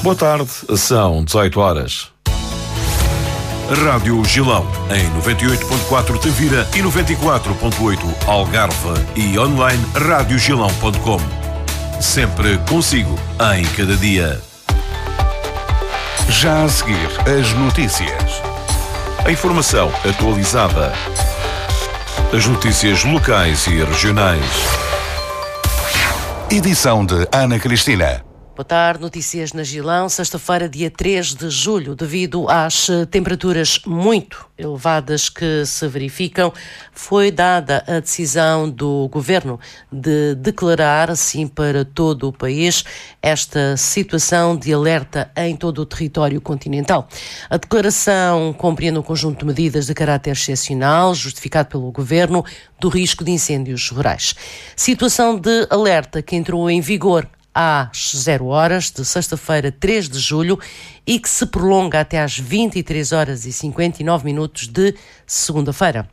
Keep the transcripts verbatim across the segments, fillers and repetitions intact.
Boa tarde, são dezoito horas. Rádio Gilão, em noventa e oito ponto quatro Tavira e noventa e quatro ponto oito Algarve e online rádio gilão ponto com. Sempre consigo, em cada dia. Já a seguir, as notícias. A informação atualizada. As notícias locais e regionais. Edição de Ana Cristina. Boa tarde, notícias na Gilão, sexta-feira, dia três de julho. Devido às temperaturas muito elevadas que se verificam, foi dada a decisão do Governo de declarar, assim para todo o país, esta situação de alerta em todo o território continental. A declaração compreende um conjunto de medidas de caráter excepcional, justificado pelo Governo, do risco de incêndios rurais. Situação de alerta que entrou em vigor às zero horas de sexta-feira, três de julho, e que se prolonga até às vinte e três horas e cinquenta e nove minutos de segunda-feira.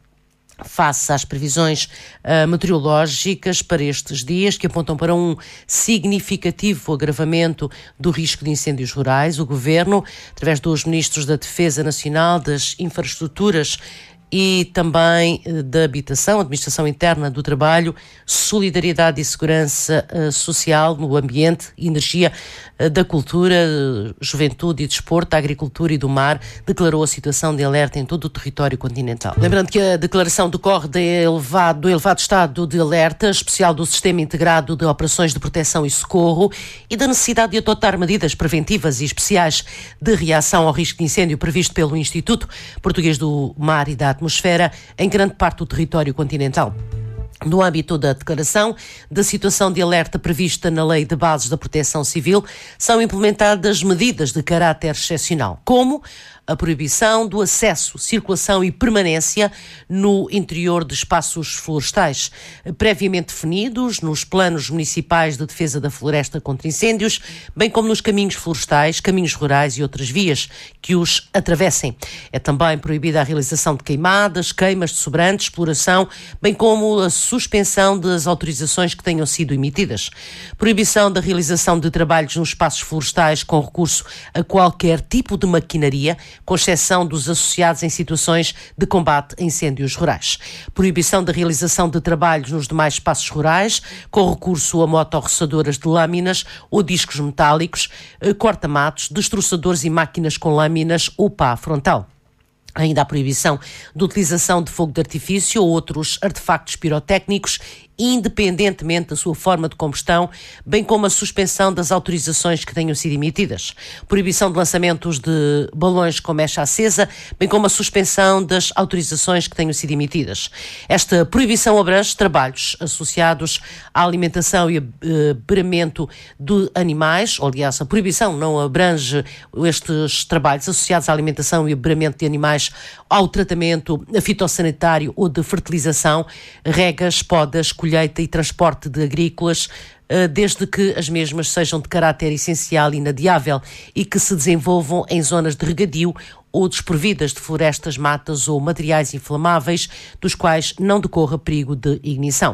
Face às previsões uh, meteorológicas para estes dias, que apontam para um significativo agravamento do risco de incêndios rurais, o Governo, através dos Ministros da Defesa Nacional, das Infraestruturas e também da Habitação, Administração Interna do Trabalho, Solidariedade e Segurança uh, Social no Ambiente, Energia, uh, da Cultura, uh, Juventude e Desporto, da Agricultura e do Mar, declarou a situação de alerta em todo o território continental. Lembrando que a declaração decorre de elevado, do elevado estado de alerta especial do Sistema Integrado de Operações de Proteção e Socorro e da necessidade de adotar medidas preventivas e especiais de reação ao risco de incêndio previsto pelo Instituto Português do Mar e da Atmosfera em grande parte do território continental. No âmbito da declaração da situação de alerta prevista na Lei de Bases da Proteção Civil, são implementadas medidas de caráter excepcional, como a proibição do acesso, circulação e permanência no interior de espaços florestais, previamente definidos nos planos municipais de defesa da floresta contra incêndios, bem como nos caminhos florestais, caminhos rurais e outras vias que os atravessem. É também proibida a realização de queimadas, queimas de sobrantes, exploração, bem como a suspensão das autorizações que tenham sido emitidas. Proibição da realização de trabalhos nos espaços florestais com recurso a qualquer tipo de maquinaria, com exceção dos associados em situações de combate a incêndios rurais. Proibição da realização de trabalhos nos demais espaços rurais, com recurso a motorroçadoras de lâminas ou discos metálicos, corta-matos, destroçadores e máquinas com lâminas ou pá frontal. Ainda a proibição de utilização de fogo de artifício ou outros artefactos pirotécnicos, independentemente da sua forma de combustão, bem como a suspensão das autorizações que tenham sido emitidas. Proibição de lançamentos de balões com mecha acesa, bem como a suspensão das autorizações que tenham sido emitidas. Esta proibição abrange trabalhos associados à alimentação e aberamento de animais, ou, aliás, a proibição não abrange estes trabalhos associados à alimentação e aberamento de animais, ao tratamento fitossanitário ou de fertilização, regas, podas, colheita e transporte de agrícolas, desde que as mesmas sejam de caráter essencial e inadiável e que se desenvolvam em zonas de regadio ou desprovidas de florestas, matas ou materiais inflamáveis, dos quais não decorra perigo de ignição.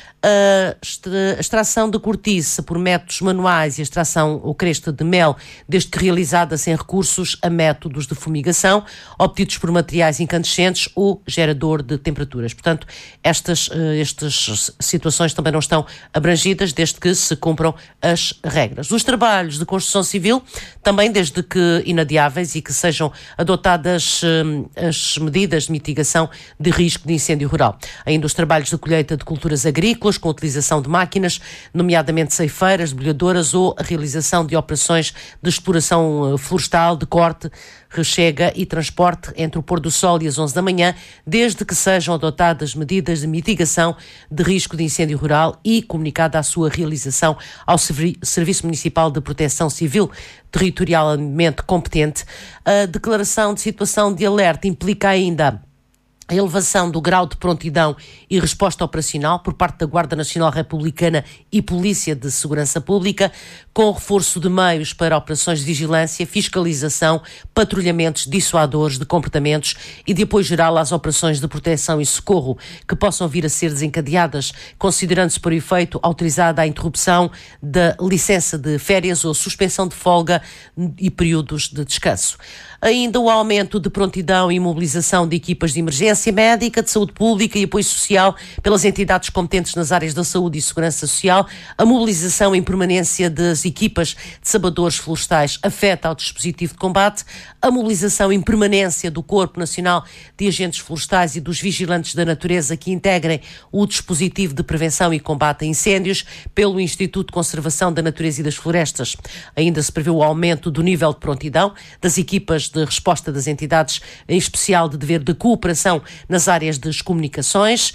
A extração de cortiça por métodos manuais e a extração ou cresta de mel, desde que realizada sem recursos a métodos de fumigação, obtidos por materiais incandescentes ou gerador de temperaturas. Portanto, estas, estas situações também não estão abrangidas desde que se cumpram as regras. Os trabalhos de construção civil, também desde que inadiáveis e que sejam adotadas as medidas de mitigação de risco de incêndio rural. Ainda os trabalhos de colheita de culturas agrícolas, com a utilização de máquinas, nomeadamente ceifeiras, debulhadoras ou a realização de operações de exploração florestal, de corte, rechega e transporte entre o pôr do sol e as onze da manhã, desde que sejam adotadas medidas de mitigação de risco de incêndio rural e comunicada a sua realização ao Serviço Municipal de Proteção Civil territorialmente competente. A declaração de situação de alerta implica ainda a elevação do grau de prontidão e resposta operacional por parte da Guarda Nacional Republicana e Polícia de Segurança Pública, com reforço de meios para operações de vigilância, fiscalização, patrulhamentos dissuadores de comportamentos e de apoio geral às operações de proteção e socorro que possam vir a ser desencadeadas, considerando-se por efeito autorizada a interrupção da licença de férias ou suspensão de folga e períodos de descanso. Ainda o aumento de prontidão e mobilização de equipas de emergência médica, de saúde pública e apoio social pelas entidades competentes nas áreas da saúde e segurança social, a mobilização em permanência das equipas de sabedores florestais afeta ao dispositivo de combate, a mobilização em permanência do Corpo Nacional de Agentes Florestais e dos Vigilantes da Natureza que integrem o dispositivo de prevenção e combate a incêndios pelo Instituto de Conservação da Natureza e das Florestas. Ainda se prevê o aumento do nível de prontidão das equipas de resposta das entidades, em especial de dever de cooperação nas áreas das comunicações,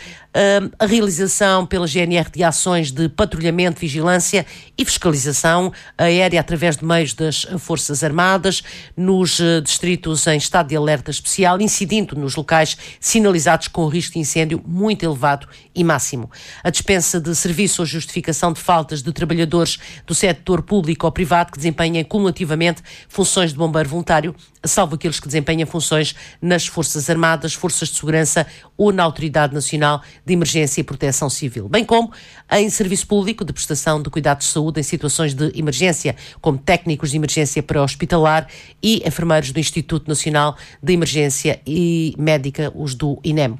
a realização pela G N R de ações de patrulhamento, vigilância e fiscalização aérea através de meios das Forças Armadas, nos distritos em estado de alerta especial, incidindo nos locais sinalizados com risco de incêndio muito elevado e máximo. A dispensa de serviço ou justificação de faltas de trabalhadores do setor público ou privado que desempenhem cumulativamente funções de bombeiro voluntário, salvo aqueles que desempenham funções nas Forças Armadas, Forças de Segurança ou na Autoridade Nacional de Emergência e Proteção Civil, bem como em serviço público de prestação de cuidados de saúde em situações de emergência, como técnicos de emergência pré-hospitalar e enfermeiros do Instituto Nacional de Emergência e Médica, os do I N E M.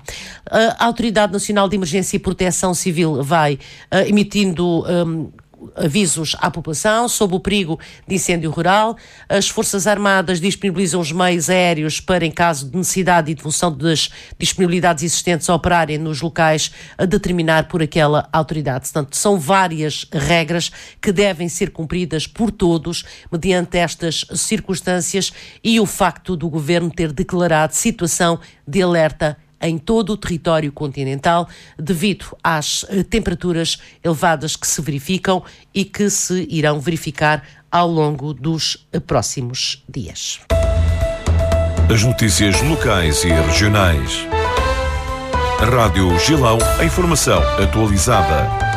A Autoridade Nacional de Emergência e Proteção Civil vai uh, emitindo um, avisos à população sobre o perigo de incêndio rural. As Forças Armadas disponibilizam os meios aéreos para, em caso de necessidade e de função das disponibilidades existentes, operarem nos locais a determinar por aquela autoridade. Portanto, são várias regras que devem ser cumpridas por todos mediante estas circunstâncias e o facto do Governo ter declarado situação de alerta em todo o território continental, devido às temperaturas elevadas que se verificam e que se irão verificar ao longo dos próximos dias. As notícias locais e regionais. Rádio Gilão, a informação atualizada.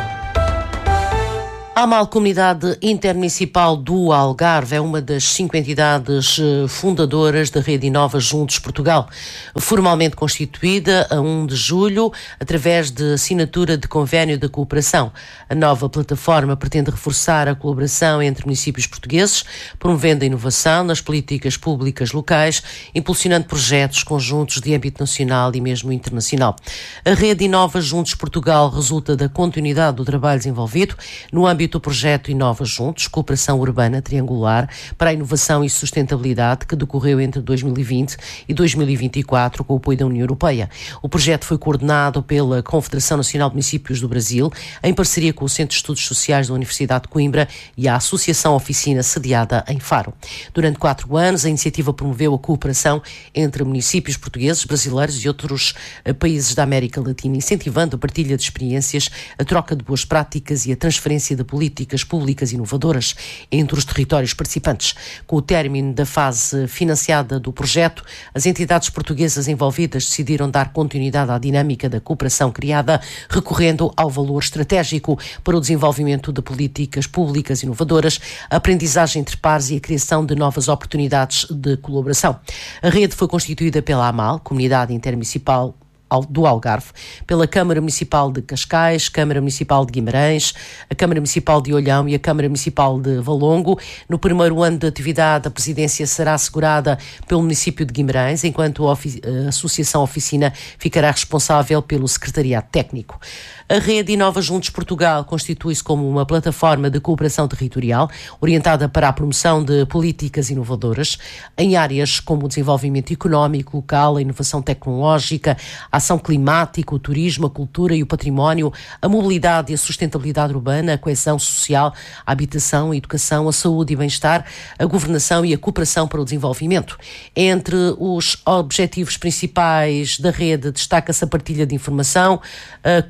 A Mancomunidade Intermunicipal do Algarve é uma das cinco entidades fundadoras da Rede Inova Juntos Portugal, formalmente constituída a primeiro de julho através de assinatura de convênio de cooperação. A nova plataforma pretende reforçar a colaboração entre municípios portugueses, promovendo a inovação nas políticas públicas locais, impulsionando projetos conjuntos de âmbito nacional e mesmo internacional. A Rede Inova Juntos Portugal resulta da continuidade do trabalho desenvolvido no âmbito do projeto Inova Juntos, Cooperação Urbana Triangular para a Inovação e Sustentabilidade, que decorreu entre dois mil e vinte e dois mil e vinte e quatro com o apoio da União Europeia. O projeto foi coordenado pela Confederação Nacional de Municípios do Brasil, em parceria com o Centro de Estudos Sociais da Universidade de Coimbra e a Associação Oficina, sediada em Faro. Durante quatro anos, a iniciativa promoveu a cooperação entre municípios portugueses, brasileiros e outros países da América Latina, incentivando a partilha de experiências, a troca de boas práticas e a transferência de políticas públicas inovadoras entre os territórios participantes. Com o término da fase financiada do projeto, as entidades portuguesas envolvidas decidiram dar continuidade à dinâmica da cooperação criada, recorrendo ao valor estratégico para o desenvolvimento de políticas públicas inovadoras, a aprendizagem entre pares e a criação de novas oportunidades de colaboração. A rede foi constituída pela AMAL, Comunidade Intermunicipal do Algarve, pela Câmara Municipal de Cascais, Câmara Municipal de Guimarães, a Câmara Municipal de Olhão e a Câmara Municipal de Valongo. No primeiro ano de atividade, a presidência será assegurada pelo município de Guimarães, enquanto a, ofi- a Associação Oficina ficará responsável pelo secretariado técnico. A Rede Inova Juntos Portugal constitui-se como uma plataforma de cooperação territorial orientada para a promoção de políticas inovadoras em áreas como o desenvolvimento económico local, a inovação tecnológica, a ação climática, o turismo, a cultura e o património, a mobilidade e a sustentabilidade urbana, a coesão social, a habitação, a educação, a saúde e bem-estar, a governação e a cooperação para o desenvolvimento. Entre os objetivos principais da rede destaca-se a partilha de informação, a coordenação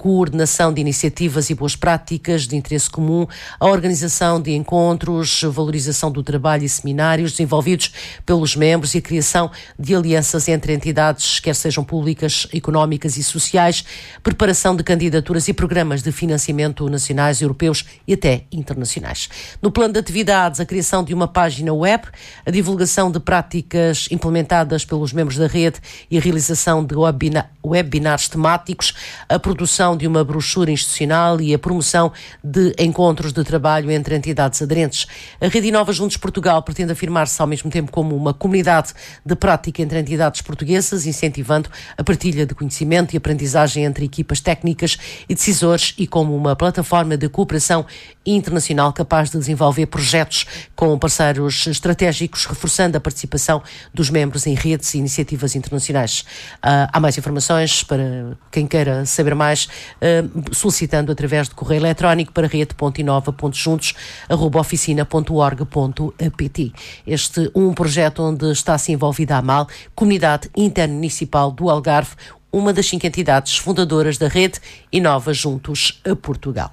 coordenação de iniciativas e boas práticas de interesse comum, a organização de encontros, valorização do trabalho e seminários desenvolvidos pelos membros e a criação de alianças entre entidades, quer sejam públicas, económicas e sociais, preparação de candidaturas e programas de financiamento nacionais, europeus e até internacionais. No plano de atividades, a criação de uma página web, a divulgação de práticas implementadas pelos membros da rede e a realização de webina- webinars temáticos, a produção de uma brochura institucional e a promoção de encontros de trabalho entre entidades aderentes. A Rede Inova Juntos Portugal pretende afirmar-se ao mesmo tempo como uma comunidade de prática entre entidades portuguesas, incentivando a partilha de conhecimento e aprendizagem entre equipas técnicas e decisores e como uma plataforma de cooperação internacional capaz de desenvolver projetos com parceiros estratégicos, reforçando a participação dos membros em redes e iniciativas internacionais. Uh, há mais informações para quem queira saber mais, uh, solicitando através de correio eletrónico para rede ponto inova ponto juntos arroba oficina ponto org ponto pt. Este um projeto onde está-se envolvida a AMAL, Comunidade Intermunicipal do Algarve, uma das cinco entidades fundadoras da rede Inova Juntos a Portugal.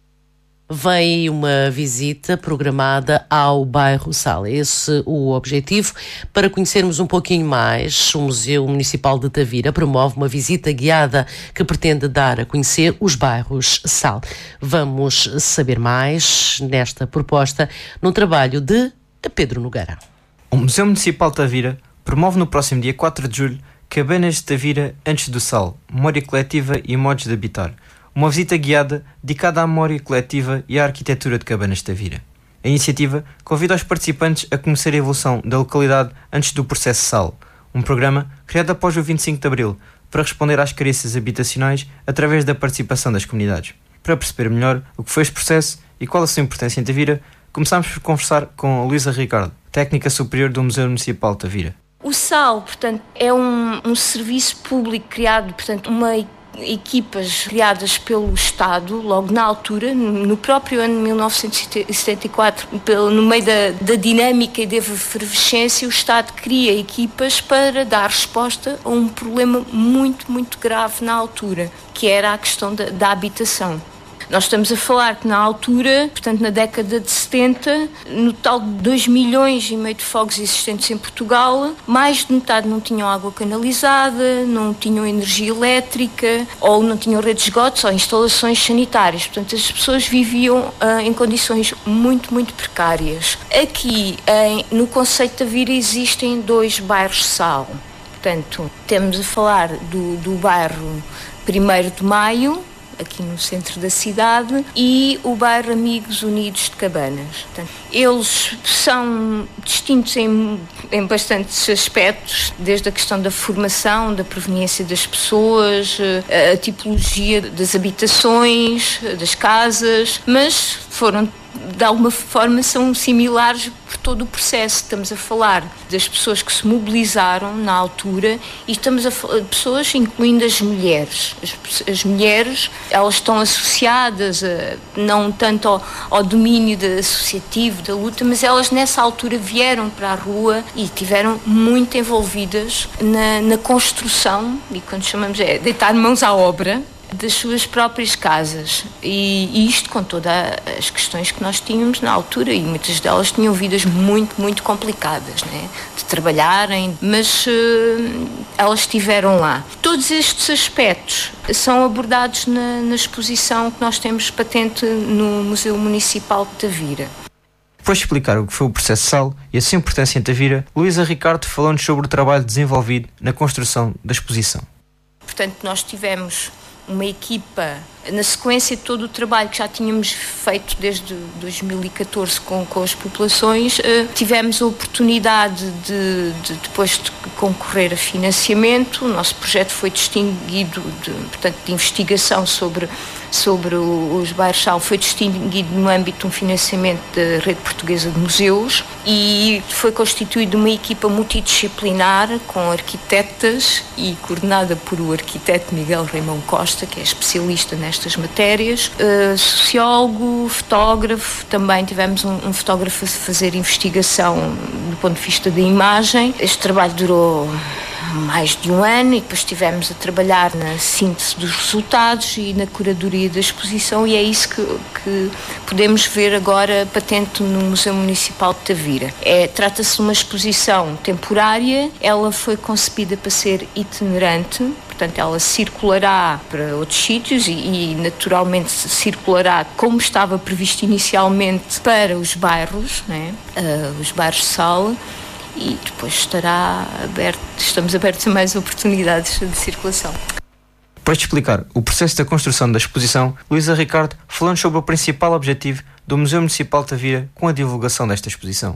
Vem uma visita programada ao bairro Sal. Esse o objetivo. Para conhecermos um pouquinho mais, o Museu Municipal de Tavira promove uma visita guiada que pretende dar a conhecer os bairros Sal. Vamos saber mais nesta proposta no trabalho de Pedro Nogueira. O Museu Municipal de Tavira promove no próximo dia quatro de julho Cabanas de Tavira antes do Sal, memória coletiva e modos de habitar. Uma visita guiada dedicada à memória coletiva e à arquitetura de Cabanas de Tavira. A iniciativa convida os participantes a conhecer a evolução da localidade antes do processo Sal, um programa criado após o vinte e cinco de Abril para responder às carências habitacionais através da participação das comunidades. Para perceber melhor o que foi este processo e qual a sua importância em Tavira, começámos por conversar com a Luísa Ricardo, técnica superior do Museu Municipal de Tavira. O Sal, portanto, é um, um serviço público criado, portanto, uma equipas criadas pelo Estado, logo na altura, no próprio ano de mil novecentos e setenta e quatro, no meio da, da dinâmica e da efervescência, o Estado cria equipas para dar resposta a um problema muito, muito grave na altura, que era a questão da, da habitação. Nós estamos a falar que na altura, portanto na década de setenta, no total de dois milhões e meio de fogos existentes em Portugal, mais de metade não tinham água canalizada, não tinham energia elétrica, ou não tinham redes de esgotos ou instalações sanitárias. Portanto, as pessoas viviam uh, em condições muito, muito precárias. Aqui, em, no conceito de Tavira, existem dois bairros Sal. Portanto, temos a falar do, do bairro primeiro de Maio, aqui no centro da cidade, e o bairro Amigos Unidos de Cabanas. Portanto, eles são distintos em, em bastantes aspectos, desde a questão da formação, da proveniência das pessoas, a, a tipologia das habitações, das casas, mas foram, de alguma forma, são similares por todo o processo. Estamos a falar das pessoas que se mobilizaram na altura e estamos a falar de pessoas, incluindo as mulheres. As, as mulheres, elas estão associadas a, não tanto ao, ao domínio de, associativo da luta, mas elas nessa altura vieram para a rua e tiveram muito envolvidas na, na construção, e quando chamamos é deitar mãos à obra, das suas próprias casas, e, e isto com todas as questões que nós tínhamos na altura, e muitas delas tinham vidas muito, muito complicadas, né? De trabalharem, mas uh, elas estiveram lá. Todos estes aspectos são abordados na, na exposição que nós temos patente no Museu Municipal de Tavira. Depois de explicar o que foi o processo Sal e a sua importância em Tavira, Luísa Ricardo falou-nos sobre o trabalho desenvolvido na construção da exposição. Portanto, nós tivemos uma equipa, na sequência de todo o trabalho que já tínhamos feito desde dois mil e catorze com, com as populações, uh, tivemos a oportunidade de, de, depois de concorrer a financiamento. O nosso projeto foi distinguido, de, portanto, de investigação sobre, sobre o, os bairros Sal, foi distinguido no âmbito de um financiamento da Rede Portuguesa de Museus, e foi constituída uma equipa multidisciplinar com arquitetas e coordenada por o arquiteto Miguel Raimão Costa, que é especialista nestas matérias, uh, sociólogo, fotógrafo. Também tivemos um, um fotógrafo a fazer investigação do ponto de vista da imagem. Este trabalho durou mais de um ano e depois estivemos a trabalhar na síntese dos resultados e na curadoria da exposição, e é isso que, que podemos ver agora patente no Museu Municipal de Tavira. É, trata-se de uma exposição temporária, ela foi concebida para ser itinerante. Portanto, ela circulará para outros sítios e, e, naturalmente, circulará como estava previsto inicialmente para os bairros, né? uh, os bairros de Sal, e depois estará aberto, estamos abertos a mais oportunidades de circulação. Para explicar o processo da construção da exposição, Luísa Ricardo falando sobre o principal objetivo do Museu Municipal de Tavira com a divulgação desta exposição.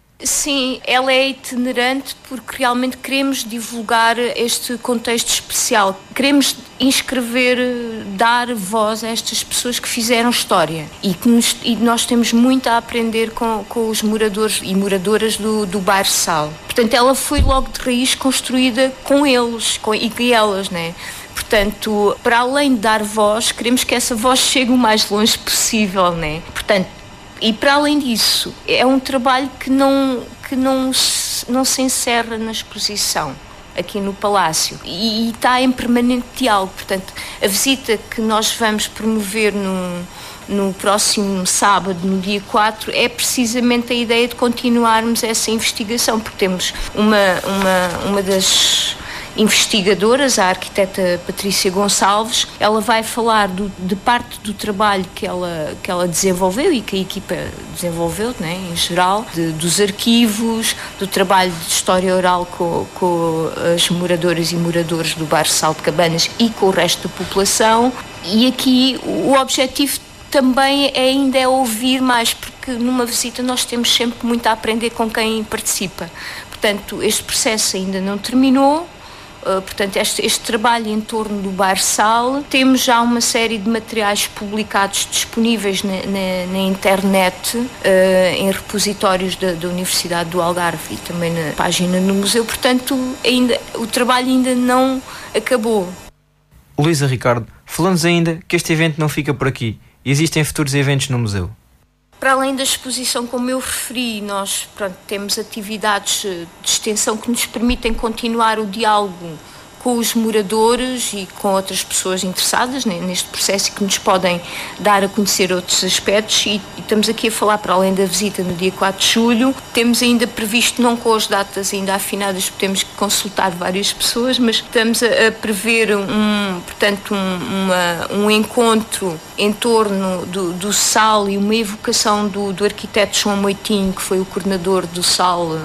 Sim, ela é itinerante porque realmente queremos divulgar este contexto especial. Queremos inscrever, dar voz a estas pessoas que fizeram história e, que nos, e nós temos muito a aprender com, com os moradores e moradoras do, do bairro Sal. Portanto, ela foi logo de raiz construída com eles com, e com elas, né? Portanto, para além de dar voz, queremos que essa voz chegue o mais longe possível, né? Portanto, e para além disso, é um trabalho que não, que não, se, não se encerra na exposição, aqui no Palácio, e, e está em permanente diálogo. Portanto, a visita que nós vamos promover no, no próximo sábado, no dia quatro, é precisamente a ideia de continuarmos essa investigação, porque temos uma, uma, uma das investigadoras, a arquiteta Patrícia Gonçalves. Ela vai falar do, de parte do trabalho que ela, que ela desenvolveu e que a equipa desenvolveu, né, em geral, de, dos arquivos, do trabalho de história oral com, com as moradoras e moradores do bairro Sal de Cabanas e com o resto da população. E aqui o objetivo também é, ainda é ouvir mais, porque numa visita nós temos sempre muito a aprender com quem participa. Portanto, este processo ainda não terminou. Uh, portanto, este, este trabalho em torno do bairro Sal, temos já uma série de materiais publicados disponíveis na, na, na internet, uh, em repositórios da, da Universidade do Algarve e também na página do museu. Portanto, ainda, o trabalho ainda não acabou. Luísa Ricardo, falando-nos ainda que este evento não fica por aqui. Existem futuros eventos no museu. Para além da exposição, como eu referi, nós pronto, temos atividades de extensão que nos permitem continuar o diálogo com os moradores e com outras pessoas interessadas, né, neste processo, que nos podem dar a conhecer outros aspectos, e, e estamos aqui a falar, para além da visita no dia quatro de julho, temos ainda previsto, não com as datas ainda afinadas, porque temos que consultar várias pessoas, mas estamos a, a prever um, portanto, um, uma, um encontro em torno do, do Sal e uma evocação do, do arquiteto João Moitinho, que foi o coordenador do Sal uh,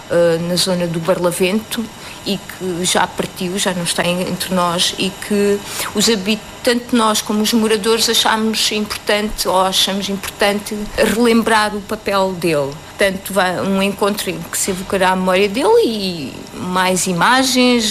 na zona do Barlavento, e que já partiu, já não está entre nós, e que os habitantes, tanto nós como os moradores, achamos importante, ou achamos importante, relembrar o papel dele. Portanto, vai um encontro em que se evocará a memória dele e mais imagens,